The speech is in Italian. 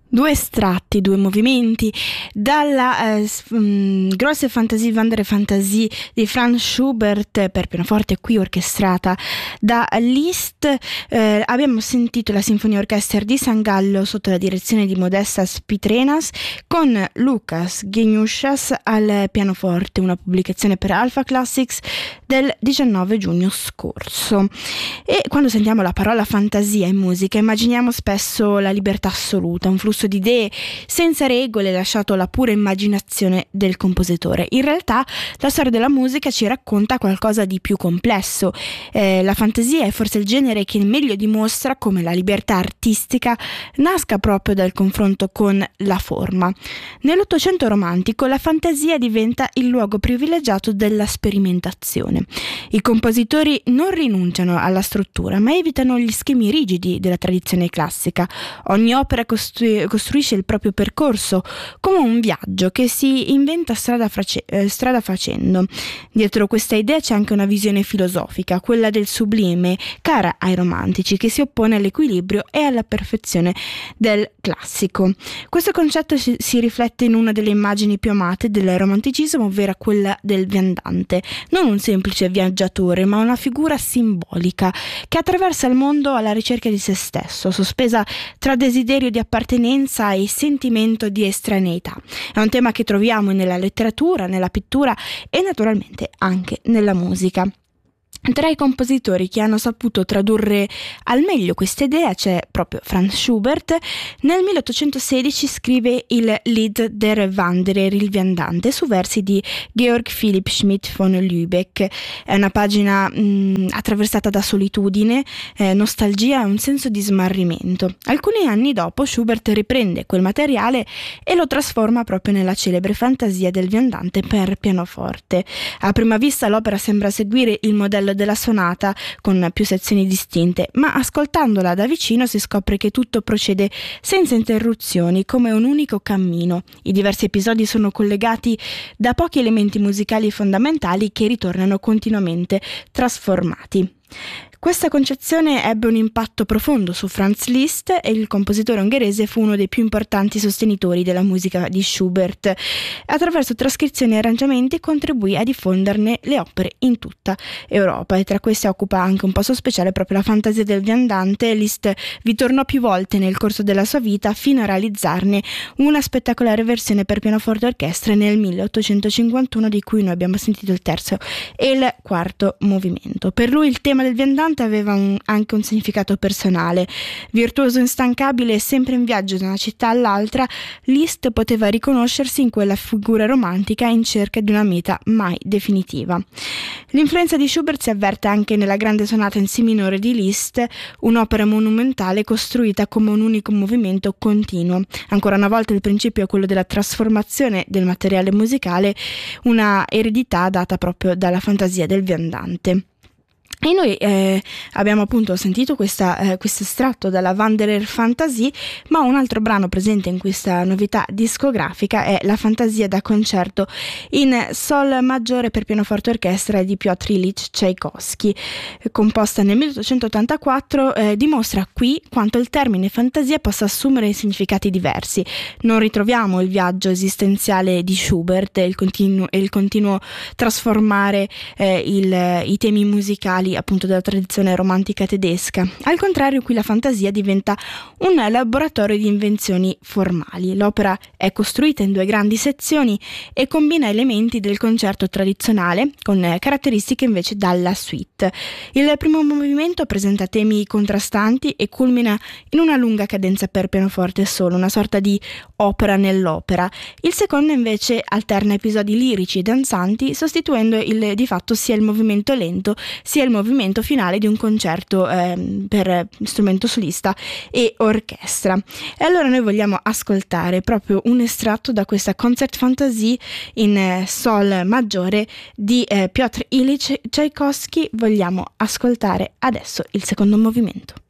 Due estratti, due movimenti dalla Grosse Fantasie, Wandere Fantasie di Franz Schubert per pianoforte, qui orchestrata da Liszt. Abbiamo sentito la Sinfonia Orchestra di San Gallo sotto la direzione di Modestas Pitrenas con Lukas Geniushas al pianoforte, una pubblicazione per Alpha Classics del 19 giugno scorso. E quando sentiamo la parola fantasia in musica immaginiamo spesso la libertà assoluta, un flusso di idee senza regole lasciato alla pura immaginazione del compositore. In realtà la storia della musica ci racconta qualcosa di più complesso. La fantasia è forse il genere che meglio dimostra come la libertà artistica nasca proprio dal confronto con la forma. Nell'Ottocento romantico la fantasia diventa il luogo privilegiato della sperimentazione. I compositori non rinunciano alla struttura ma evitano gli schemi rigidi della tradizione classica. Ogni opera costruisce il proprio percorso come un viaggio che si inventa strada facendo. Dietro questa idea c'è anche una visione filosofica, quella del sublime, cara ai romantici, che si oppone all'equilibrio e alla perfezione del classico. Questo concetto si riflette in una delle immagini più amate del romanticismo, ovvero quella del viandante, non un semplice viaggiatore ma una figura simbolica che attraversa il mondo alla ricerca di se stesso, sospesa tra desiderio di appartenenza e sentimento di estraneità. È un tema che troviamo nella letteratura, nella pittura e naturalmente anche nella musica. Tra i compositori che hanno saputo tradurre al meglio questa idea c'è proprio Franz Schubert. Nel 1816 scrive il Lied der Wanderer, il viandante, su versi di Georg Philipp Schmidt von Lübeck. È una pagina attraversata da solitudine, nostalgia e un senso di smarrimento. Alcuni anni dopo Schubert riprende quel materiale e lo trasforma proprio nella celebre fantasia del viandante per pianoforte. A prima vista l'opera sembra seguire il modello della sonata con più sezioni distinte, ma ascoltandola da vicino si scopre che tutto procede senza interruzioni, come un unico cammino. I diversi episodi sono collegati da pochi elementi musicali fondamentali che ritornano continuamente trasformati. Questa concezione ebbe un impatto profondo su Franz Liszt e il compositore ungherese fu uno dei più importanti sostenitori della musica di Schubert. Attraverso trascrizioni e arrangiamenti contribuì a diffonderne le opere in tutta Europa e tra queste occupa anche un posto speciale proprio la fantasia del viandante. Liszt vi tornò più volte nel corso della sua vita fino a realizzarne una spettacolare versione per pianoforte e orchestra nel 1851, di cui noi abbiamo sentito il terzo e il quarto movimento. Per lui il tema del viandante aveva anche un significato personale. Virtuoso instancabile e sempre in viaggio da una città all'altra, Liszt poteva riconoscersi in quella figura romantica in cerca di una meta mai definitiva. L'influenza di Schubert si avverte anche nella grande sonata in si minore di Liszt, un'opera monumentale costruita come un unico movimento continuo. Ancora una volta il principio è quello della trasformazione del materiale musicale, una eredità data proprio dalla fantasia del viandante. E noi abbiamo appunto sentito questo estratto dalla Wanderer Fantasie, ma un altro brano presente in questa novità discografica è la Fantasia da concerto in sol maggiore per pianoforte e orchestra di Piotr Ilyich Tchaikovsky, composta nel 1884. Dimostra qui quanto il termine fantasia possa assumere significati diversi. Non ritroviamo il viaggio esistenziale di Schubert e il continuo trasformare i temi musicali appunto della tradizione romantica tedesca. Al contrario, qui la fantasia diventa un laboratorio di invenzioni formali. L'opera è costruita in due grandi sezioni e combina elementi del concerto tradizionale con caratteristiche invece dalla suite. Il primo movimento presenta temi contrastanti e culmina in una lunga cadenza per pianoforte solo, una sorta di opera nell'opera. Il secondo invece alterna episodi lirici e danzanti, sostituendo di fatto sia il movimento lento sia il movimento finale di un concerto per strumento solista e orchestra. E allora noi vogliamo ascoltare proprio un estratto da questa Concert Fantasie in sol maggiore di Piotr Ilyich Tchaikovsky. Vogliamo ascoltare adesso il secondo movimento.